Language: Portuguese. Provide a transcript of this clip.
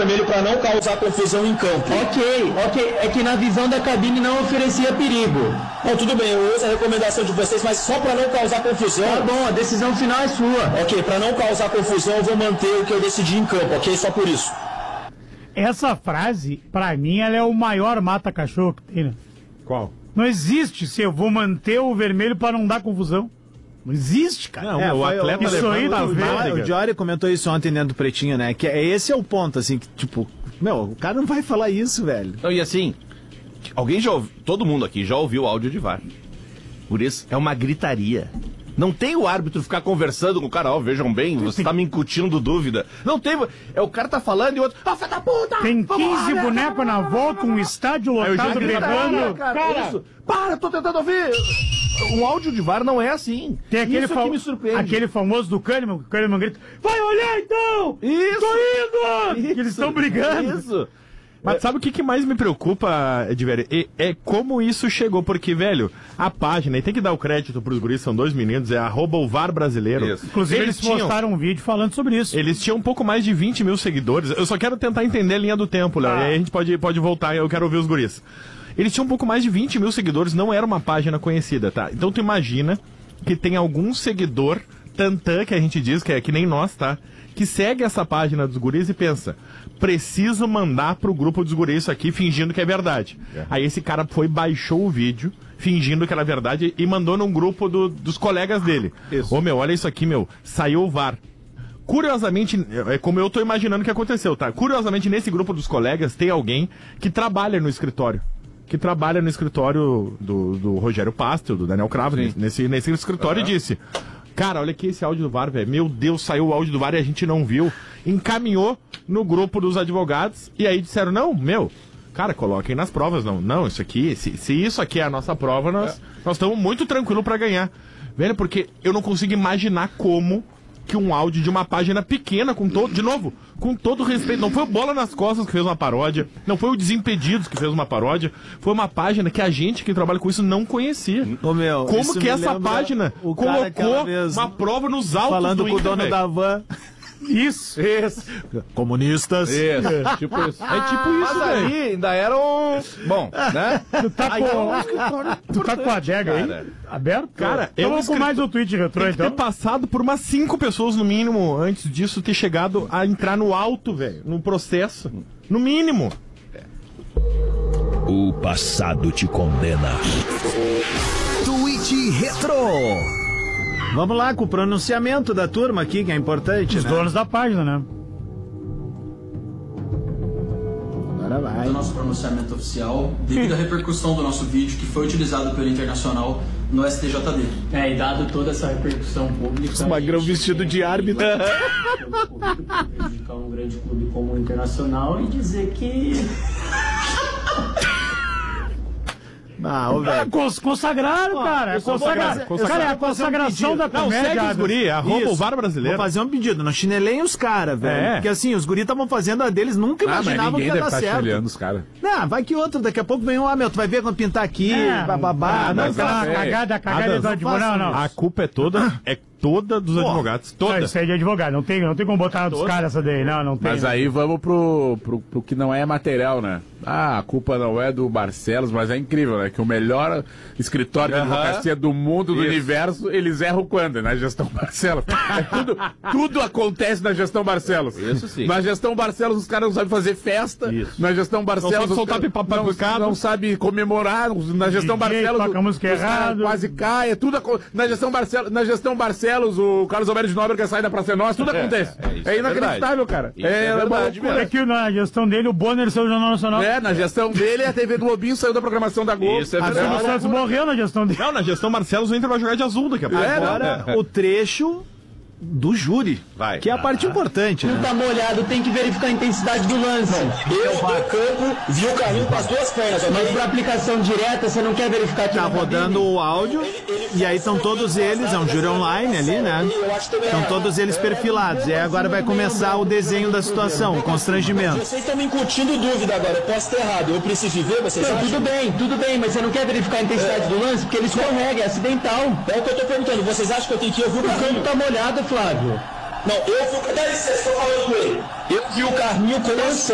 vermelho para não causar confusão em campo. Ok. É que na visão da cabine não oferecia perigo. Bom, tudo bem, eu uso a recomendação de vocês, mas só para não causar confusão. Tá bom, a decisão final é sua. Ok, para não causar confusão, eu vou manter o que eu decidi em campo, ok? Só por isso. Essa frase, pra mim, ela é o maior mata-cachorro que tem, né? Qual? Não existe se eu vou manter o vermelho pra não dar confusão. Não existe, cara. Não, o atleta isso aí tá O Jory comentou isso ontem dentro do Pretinho, né? Que esse é o ponto, assim, que tipo, o cara não vai falar isso, velho. Não, e assim, alguém já ouviu, todo mundo aqui já ouviu o áudio de VAR. Por isso, é uma gritaria. Não tem o árbitro ficar conversando com o cara, vejam bem, você tá me incutindo dúvida. Não tem, o cara tá falando e o outro, filho da puta! Tem 15 bonecos na volta, um estádio lotado brigando. Cara, isso, para, tô tentando ouvir. Um áudio de VAR não é assim. Tem aquele isso que me surpreende. Aquele famoso do Kahneman, o Kahneman grita, vai olhar então! Isso! Tô indo! Eles estão brigando. Isso! Mas sabe o que mais me preocupa, Edvelho? É como isso chegou, porque, velho, a página, e tem que dar o crédito pros guris, são 2 meninos, é @ovarbrasileiro. Isso. Inclusive, eles postaram um vídeo falando sobre isso. Eles tinham um pouco mais de 20 mil seguidores. Eu só quero tentar entender a linha do tempo, Léo, e aí a gente pode voltar, eu quero ouvir os guris. Eles tinham um pouco mais de 20 mil seguidores, não era uma página conhecida, tá? Então tu imagina que tem algum seguidor, tantã, que a gente diz, que é que nem nós, tá? Que segue essa página dos guris e pensa, preciso mandar pro grupo dos guris isso aqui, fingindo que é verdade. Aí esse cara baixou o vídeo, fingindo que era verdade, e mandou num grupo dos colegas dele. Olha isso aqui, saiu o VAR. Curiosamente, é como eu tô imaginando que aconteceu, tá? Curiosamente, nesse grupo dos colegas, tem alguém que trabalha no escritório. Que trabalha no escritório do Rogério Pastel, do Daniel Cravo, nesse escritório, e disse... Cara, olha aqui esse áudio do VAR, velho. Meu Deus, saiu o áudio do VAR e a gente não viu. Encaminhou no grupo dos advogados e aí disseram, cara, coloquem nas provas, não, isso aqui, se isso aqui é a nossa prova, nós estamos muito tranquilos pra ganhar. Velho, porque eu não consigo imaginar como que um áudio de uma página pequena, com todo respeito, não foi o Bola nas Costas que fez uma paródia, não foi o Desimpedidos que fez uma paródia, foi uma página que a gente que trabalha com isso não conhecia. Como que essa página colocou uma prova nos autos falando do com o dono da van. Isso. Comunistas. Isso, tipo isso. É tipo isso, mas velho. ali ainda era um... Bom, né? Tu tá com a adega aí aberto? Cara, eu vou com mais um tweet retrô, tem que ter passado por umas 5 pessoas no mínimo antes disso ter chegado a entrar no auto, velho, no processo. No mínimo. O passado te condena. Tweet Retro. Vamos lá com o pronunciamento da turma aqui, que é importante, Os donos da página, né? Agora vai. Do nosso pronunciamento oficial, devido à repercussão do nosso vídeo, que foi utilizado pelo Internacional no STJD. E dado toda essa repercussão pública... Magrão vestido de árbitro. Prejudicar um grande clube como o Internacional e dizer que... Consagraram, cara. Cara, é a consagração da comédia. Não, segue os guri, @o VAR brasileiro. Vou fazer um pedido, não chinelem os caras, velho. Porque assim, os guri estavam fazendo a deles, nunca imaginavam que ia dar certo. Os caras. Não, vai que outro, daqui a pouco vem tu vai ver quando pintar aqui, bababá. Não, cagada do advogado, não. A culpa é toda dos advogados. Toda. Isso aí de advogado. Não tem como botar dos caras essa daí. Não tem. Mas aí vamos pro que não é material, né? A culpa não é do Barcelos, mas é incrível, né? Que o melhor escritório de advocacia do mundo, do universo, eles erram quando? Na gestão Barcelos. Tudo acontece na gestão Barcelos. Isso sim. Na gestão Barcelos os caras não sabem fazer festa. Isso. Na gestão Barcelos não sabe comemorar. Na gestão Barcelos os caras quase caem. Na gestão Barcelos o Carlos Alberto de Nóbrega quer sair da Praça Nossa. Tudo acontece. É inacreditável, cara. É verdade. É que na gestão dele o Bonner saiu do Jornal Nacional. Na gestão dele a TV Globinho saiu da programação da Globo. Isso é O verdade. Silvio Santos morreu na gestão dele. Não, na gestão Marcelos o Inter vai jogar de azul daqui a pouco. Agora, o trecho do júri, que é a parte importante, né? Tá molhado, tem que verificar a intensidade do lance. Eu, no campo, vi o Carlinho com as 2 pernas. Mas pra aplicação direta, você não quer verificar aqui Tá na rodando o áudio e aí estão todos eles, é um júri online ali, né? Estão todos eles perfilados. E aí agora vai começar o desenho da situação, o constrangimento. Vocês estão me incutindo dúvida agora, eu posso ter errado. Eu preciso ver, vocês acham? Tudo bem, mas você não quer verificar a intensidade do lance? Porque ele escorrega, é acidental. É o que eu tô perguntando, vocês acham que eu tenho que ir? Eu vi o campo tá molhado, Flávio. Não, eu vi... Dá licença, tô falando com ele. Eu vi o Carlinho com